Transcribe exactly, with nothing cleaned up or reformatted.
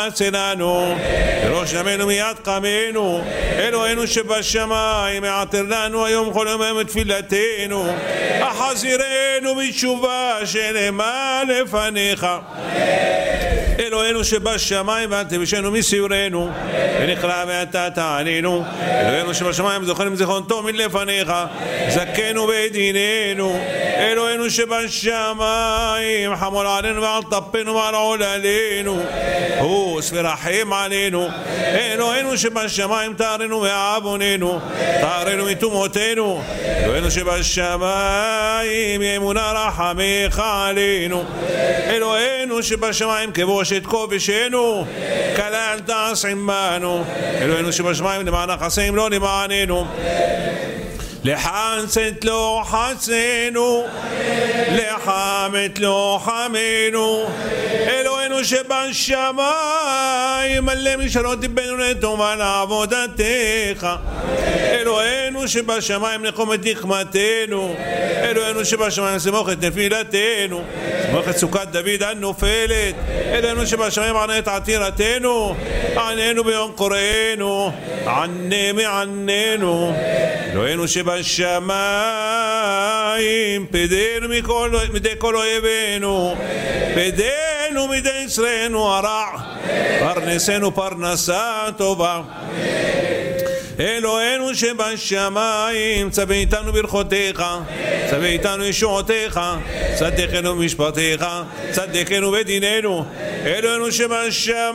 שלנו, בראש דמנו מיד קמנו, אלוהינו שבשמיים, העתר לנו היום כל יום את תפילתנו, החזירנו בתשובה שלמה לפניך. אלוהינו שבשמיים ואל תבישנו מסיורנו, ונכלא ואתה תענינו. אלוהינו שבשמיים זוכרים זיכרון טוב מלפניך, זכנו בדיננו. אלוהינו שבשמיים חמול עלינו ועל טפנו ועל עוללינו, חוס ורחם עלינו. אלוהינו שבשמיים תארנו מעווננו, תארנו מתומותינו. אלוהינו שבשמיים אמונה רחמך עלינו. אלוהינו שבשמיים כבוש את כובשנו, כלל תעש עמנו. אלוהינו שבשמיים למען חסים לא למעננו, לחסד לא חסנו, לחמת לא חמנו. אלוהינו שבשמיים מלא משרות דיבנו לטובה לעבודתך. אלוהינו שבשמיים נחום את נקמתנו. אלוהינו שבשמיים סמוך את נפילתנו, סמוך את סוכת דוד הנופלת. אלוהינו שבשמיים ענה את עתירתנו, עננו ביום קוראנו, ענה מעננו. אלוהינו שבשמיים פדנו מכל, מדי כל אויבינו, פדנו מדי יצרנו הרע, פרנסנו פרנסה טובה. אלוהינו שבשמיים צווה איתנו ברכותיך, צווה איתנו ישועותיך, צדקנו במשפטיך, צדקנו בדיננו. אלוהינו שבשמיים